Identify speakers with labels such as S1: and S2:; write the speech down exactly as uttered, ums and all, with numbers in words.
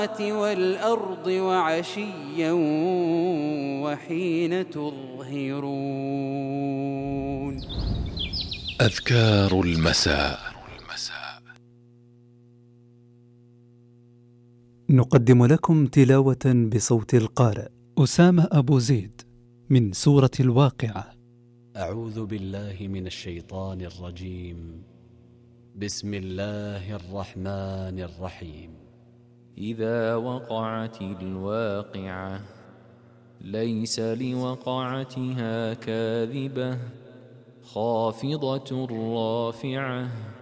S1: والأرض وعشيا وحين تظهرون.
S2: أذكار المساء.
S3: نقدم لكم تلاوة بصوت القارئ أسامة أبو زيد من سورة الواقعة.
S4: أعوذ بالله من الشيطان الرجيم. بسم الله الرحمن الرحيم.
S5: إذا وقعت الواقعة ليس لوقعتها كاذبة خافضة رافعة